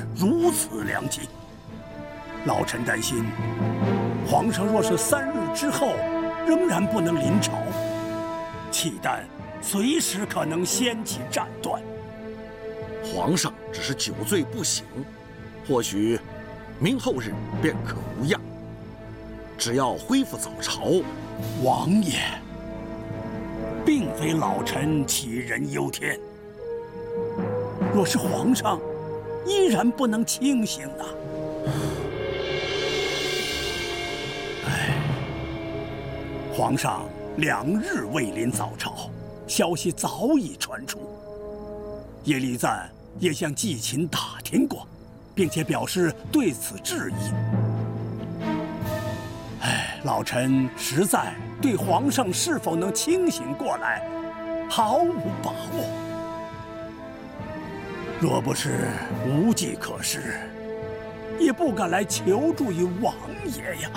如此良机。老臣担心，皇上若是3日之后仍然不能临朝，契丹随时可能掀起战端。 皇上只是酒醉不醒，或许明后日便可无恙。只要恢复早朝， 王爷，并非老臣杞人忧天。若是皇上依然不能清醒呢？皇上2日未临早朝，消息早已传出。耶律赞也向季秦打听过，并且表示对此质疑。老臣实在对皇上是否能清醒过来毫无把握。若不是无计可施，也不敢来求助于王爷呀。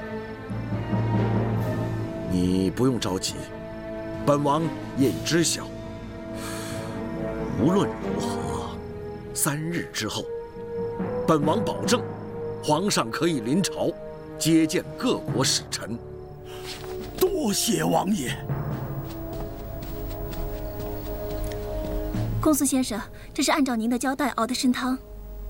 你不用着急，本王也已知晓。无论如何，3日之后，本王保证，皇上可以临朝，接见各国使臣。 多谢王爷。 公孙先生，这是按照您的交代熬的参汤。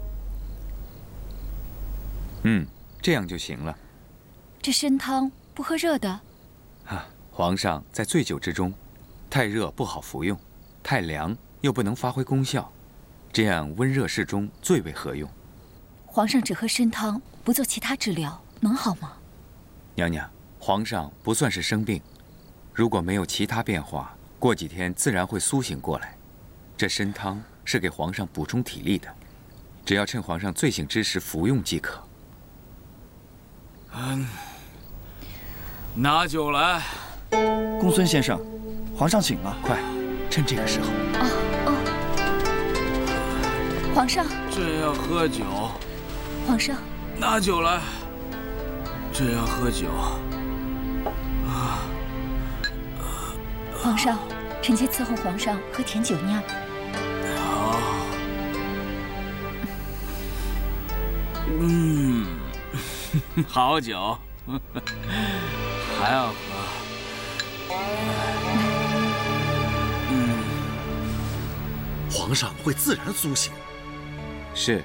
这样就行了。 这参汤不喝热的？ 皇上在醉酒之中，太热不好服用，太凉又不能发挥功效，这样温热适中最为合用。 皇上只喝参汤，不做其他治疗，能好吗？ 娘娘，皇上不算是生病，如果没有其他变化，过几天自然会苏醒过来。这参汤是给皇上补充体力的，只要趁皇上醉醒之时服用即可。 拿酒来。 公孙先生，皇上醒了， 快，趁这个时候。 皇上， 朕要喝酒。 皇上， 拿酒来。朕要喝酒。 皇上，臣妾伺候皇上喝甜酒酿。 好。好酒，还要喝。 皇上会自然苏醒。 是。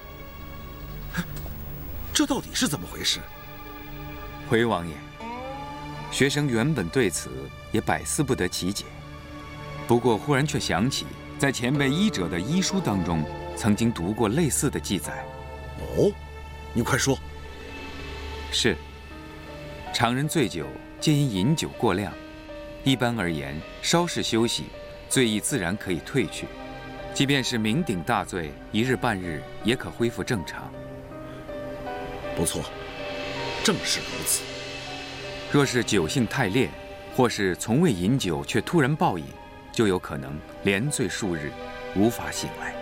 这到底是怎么回事？ 回王爷，学生原本对此也百思不得其解，不过忽然却想起，在前辈医者的医书当中，曾经读过类似的记载。 哦，你快说。 是。常人醉酒皆因饮酒过量，一般而言，稍事休息，醉意自然可以退去。即便是酩酊大醉，1日半日也可恢复正常。 不错，正是如此。 若是酒性太烈，或是从未饮酒却突然暴饮，就有可能连醉数日，无法醒来。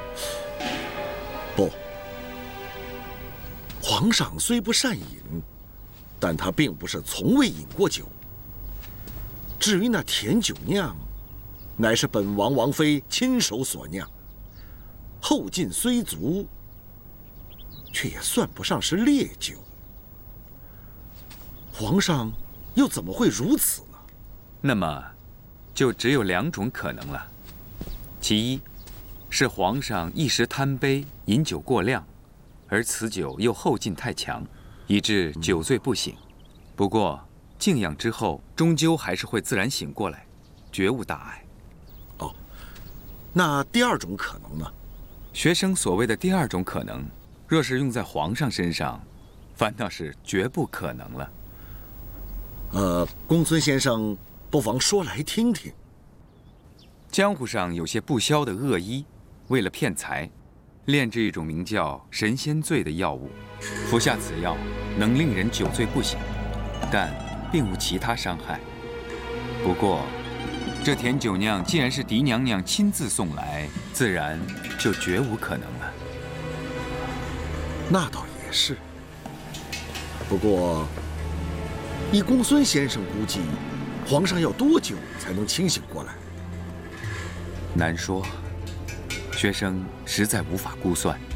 不，皇上虽不善饮，但他并不是从未饮过酒。至于那甜酒酿，乃是本王王妃亲手所酿，后劲虽足，却也算不上是烈酒。皇上又怎么会如此呢？ 那么，就只有2种可能了。其一，是皇上一时贪杯，饮酒过量，而此酒又后劲太强，以致酒醉不醒。不过静养之后，终究还是会自然醒过来，绝无大碍。 哦，那第2种可能呢？ 学生所谓的第2种可能，若是用在皇上身上，反倒是绝不可能了。 公孙先生，不妨说来听听。 江湖上有些不肖的恶医，为了骗财，炼制一种名叫神仙醉的药物，服下此药能令人酒醉不醒，但并无其他伤害。不过，这甜酒酿既然是狄娘娘亲自送来，自然就绝无可能了。 那倒也是。不过，依公孙先生估计，皇上要多久才能清醒过来？ 难说，学生实在无法估算。